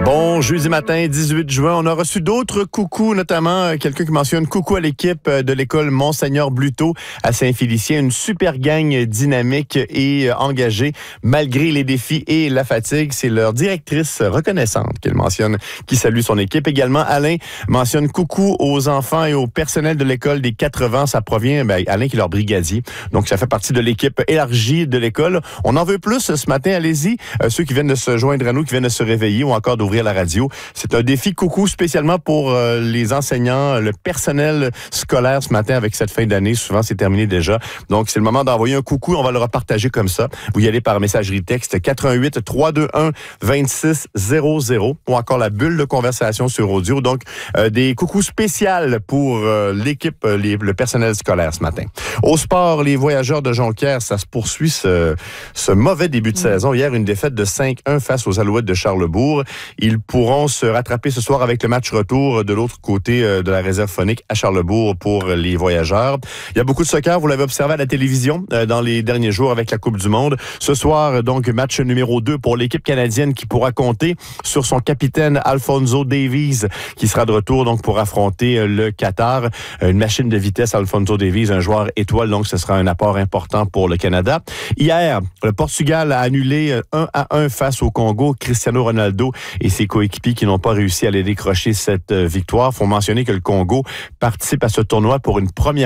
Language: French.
Bon, jeudi matin, 18 juin, on a reçu d'autres coucous, notamment quelqu'un qui mentionne coucou à l'équipe de l'école Monseigneur Bluteau à Saint-Félicien. Une super gang dynamique et engagée malgré les défis et la fatigue. C'est leur directrice reconnaissante qu'elle mentionne, qui salue son équipe. Également, Alain mentionne coucou aux enfants et au personnel de l'école des 80. Ça provient, Alain qui est leur brigadier. Donc, ça fait partie de l'équipe élargie de l'école. On en veut plus ce matin, allez-y. Ceux qui viennent de se joindre à nous, qui viennent de se réveiller ou encore d'ouvrir la radio. C'est un défi coucou spécialement pour les enseignants, le personnel scolaire ce matin avec cette fin d'année. Souvent, c'est terminé déjà. Donc, c'est le moment d'envoyer un coucou. On va le repartager comme ça. Vous y allez par messagerie texte 88 321 2600 ou encore la bulle de conversation sur audio. Donc, des coucous spéciales pour l'équipe, le personnel scolaire ce matin. Au sport, les voyageurs de Jonquière, ça se poursuit ce mauvais début de saison. Hier, une défaite de 5-1 face aux Alouettes de Charlesbourg. Ils pourront se rattraper ce soir avec le match retour de l'autre côté de la réserve phonique à Charlesbourg pour les voyageurs. Il y a beaucoup de soccer, vous l'avez observé à la télévision dans les derniers jours avec la Coupe du Monde. Ce soir, donc, match numéro 2 pour l'équipe canadienne qui pourra compter sur son capitaine Alphonso Davies qui sera de retour donc pour affronter le Qatar. Une machine de vitesse, Alphonso Davies, un joueur étoile, donc ce sera un apport important pour le Canada. Hier, le Portugal a annulé 1-1 face au Congo. Cristiano Ronaldo et ses coéquipiers qui n'ont pas réussi à aller décrocher cette victoire. Il faut mentionner que le Congo participe à ce tournoi pour une première